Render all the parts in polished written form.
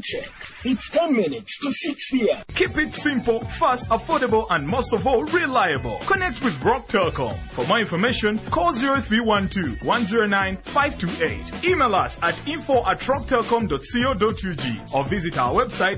check. It's 10 minutes to 6 p.m. Keep it simple, fast, affordable, and most of all, reliable. Connect with Rock Telecom. For more information, call 0312-109-528. Email us at info@rocktelecom.co.ug or visit our website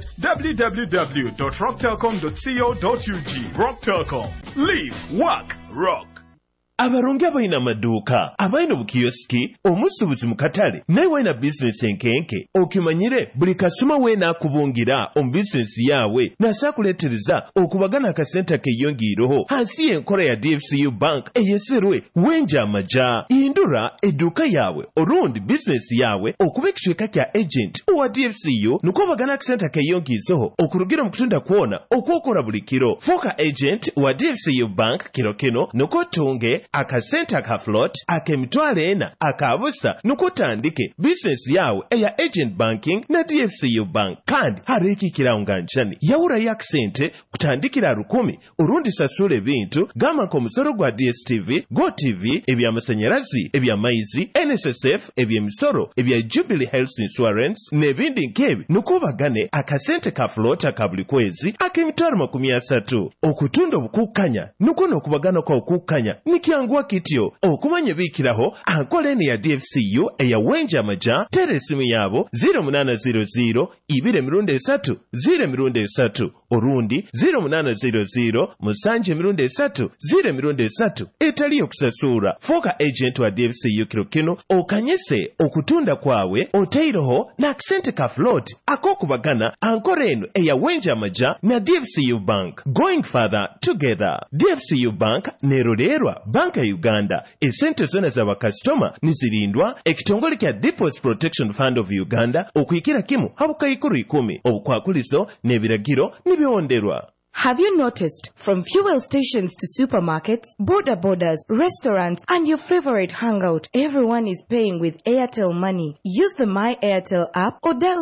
www.rocktelecom.co.ug. Rock Telecom. Live, work, rock. Abarongi abalina amaduuka, abalina obukiyosiki, omusuubuzi mu katale, naye walina bizinesi enkenke, okimanyire buli kasuma weena akubungira omu bizinesi yaabwe n'asa kuleetereza okubagana akasente keeyongiireho hansi y'enkola ya DFCU Bank eyeserwe wenja amaja. Hindura edduuka yaabwe orundi bizinesi yaabwe okuba ekicweka kya agent owa DFCU nukobagana akasente keeyongiizeho okurugira mu kutunda kwona okwokola buli kiro. Fuuka agent wa DFCU Bank kiro kino nukotunge akasente aka float ak'emitwalo 4 akabusa nukutandike bizinesi yawe eya agent banking na DFCU Bank kandi hariikikirawo nga njani yawurayo akasente kutandikira 10 orundi sasula ebintu gamba omusoro gwa DSTV, GoTV, eby'amasanyalazi, eby'amaizi, NSSF, eby'emisoro, ebya Jubilee Health Insurance n'ebindi nk'ebyo nukubagane akasente ka float aka buli kwezi ak'emitwalo 30 okutunda obukukkanya nukono okubagana kwa okukkanya nikyanguwa kityo okumanya biikiraho ankola eno ya DFCU eya wenja amaja tere esimu yaabo 0800 2 3 orundi 0800 7 3 etali okusasura. Fuuka agent wa DFCU kiro kino okanyese okutunda kwawe otairoho n'akasente ka float ak'okubagana ankola eno eya wenja amaja na DFCU Bank. Going further together. DFCU Bank nerolerwa Banka ya Uganda. Esente zona za bakasitoma nizirindwa ekitongole kya Deposit Protection Fund of Uganda okuyikira kimu habukayikuru 10 obukwakulizo n'ebiragiro nibionderwa. Have you noticed from fuel stations to supermarkets, border borders, restaurants, and your favorite hangout, everyone is paying with Airtel Money? Use the My Airtel app or dial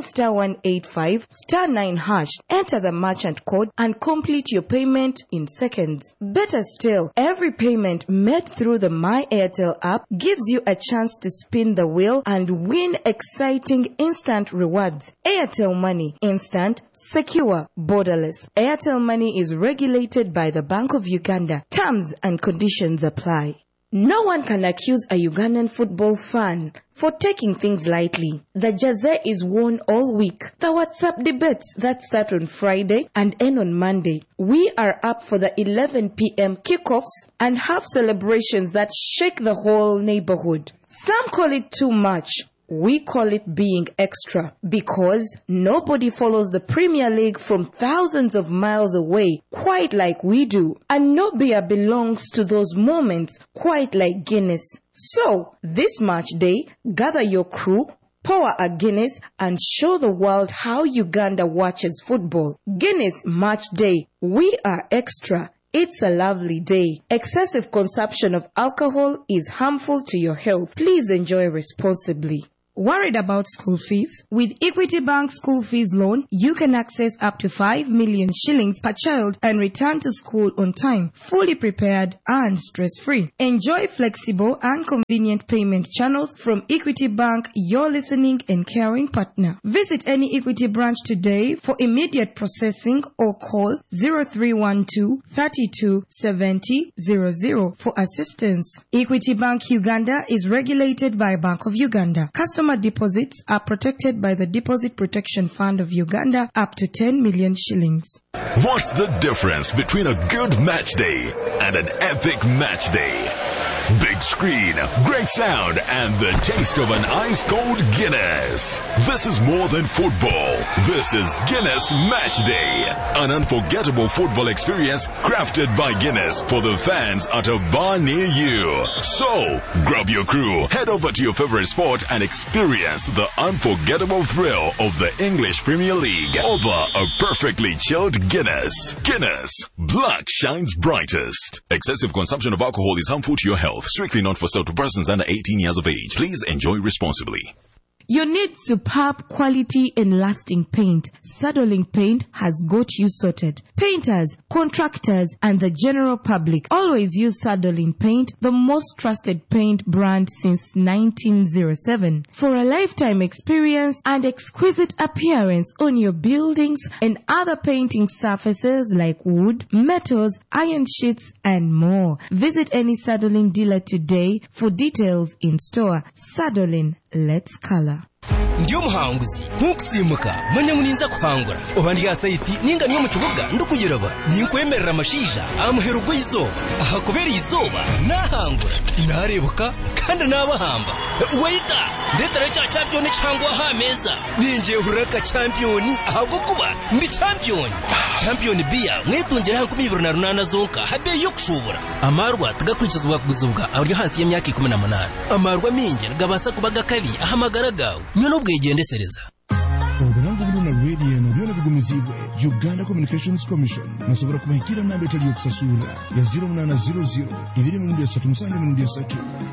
*185 *9#, enter the merchant code and complete your payment in seconds. Better still, every payment made through the My Airtel app gives you a chance to spin the wheel and win exciting instant rewards. Airtel Money, instant, secure, borderless. Airtel Money is regulated by the Bank of Uganda. Terms and conditions apply. No one can accuse a Ugandan football fan for taking things lightly. The jersey is worn all week. The WhatsApp debates that start on Friday and end on Monday. We are up for the 11 p.m. kickoffs and have celebrations that shake the whole neighborhood. Some call it too much. We call it being extra because nobody follows the Premier League from thousands of miles away quite like we do. And no beer belongs to those moments quite like Guinness. So, this match day, gather your crew, pour a Guinness and show the world how Uganda watches football. Guinness Match Day. We are extra. It's a lovely day. Excessive consumption of alcohol is harmful to your health. Please enjoy responsibly. Worried about school fees? With Equity Bank School Fees Loan, you can access up to 5 million shillings per child and return to school on time, fully prepared and stress-free. Enjoy flexible and convenient payment channels from Equity Bank, your listening and caring partner. Visit any Equity branch today for immediate processing or call 0312 32 70 00 for assistance. Equity Bank Uganda is regulated by Bank of Uganda. Customer deposits are protected by the Deposit Protection Fund of Uganda up to 10 million shillings. What's the difference between a good match day and an epic match day? Big screen, great sound, and the taste of an ice-cold Guinness. This is more than football. This is Guinness Match Day. An unforgettable football experience crafted by Guinness for the fans at a bar near you. So, grab your crew, head over to your favorite sport and experience the unforgettable thrill of the English Premier League over a perfectly chilled Guinness. Guinness, black shines brightest. Excessive consumption of alcohol is harmful to your health. Strictly not for sale to persons under 18 years of age. Please enjoy responsibly. You need superb quality and lasting paint. Sadolin Paint has got you sorted. Painters, contractors, and the general public always use Sadolin Paint, the most trusted paint brand since 1907. For a lifetime experience and exquisite appearance on your buildings and other painting surfaces like wood, metals, iron sheets, and more. Visit any Sadolin dealer today for details in store. Sadolin, let's color. Ndiyo muhanguzi ntukusimuka munyamuninza kuhangura obandi ya site ninga niyo mukibuga ndukuyiraba ninkwemerera amashija amuhera ubwo izuba aha kubera izuba nahangura narebuka kandi nabahamba waita ndetera cya champion cyangwa ha meza ninje huraka champion ahubwo kuba ndi champion bia mwitungera hanku 2008 zonka habe yo kushobora amarwa tugakwicizwa kuguzubwa aburyo hasi y'imyaka 18 amarwa minge gabasa kubaga kabi ahamagara gawe nyono bwegendesereza oburango buluna radio no byona bigumizibwe Uganda Communications Commission nasobora kubahikira nambe tali yokusasura ya 0800 237 3